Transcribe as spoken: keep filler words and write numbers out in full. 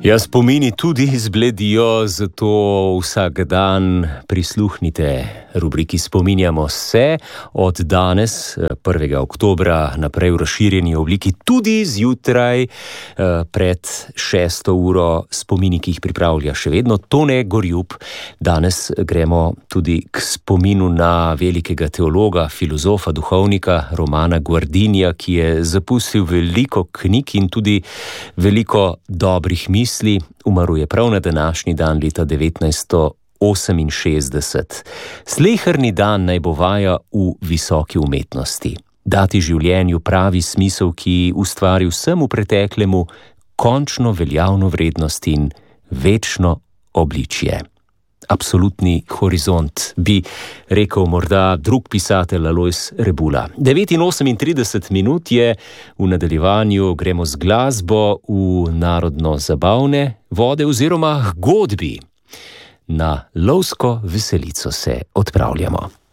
Ja, spomini tudi zbledijo, zato vsak dan prisluhnite rubriki Spominjamo se. Od danes, prvega oktobra, naprej v razširjeni obliki, tudi zjutraj pred šesto uro spomini, ki jih pripravlja še vedno Tone Gorjup. Danes gremo tudi k spominu na velikega teologa, filozofa, duhovnika Romana Guardinija, ki je zapustil veliko knjig in tudi veliko dobrih misli. Umrl je prav na današnji dan leta devetnajststo oseminšestdeset. Sleherni dan naj bo vaja v visoki umetnosti. Dati življenju pravi smisel, ki ustvari vsemu preteklemu končno veljavno vrednost in večno obličje. Absolutni horizont, bi rekel morda drug pisatelj Alojz Rebula. devet in osemintrideset minut je, v nadaljevanju gremo z glasbo v narodno-zabavne vode oziroma godbi. Na lovsko veselico se odpravljamo.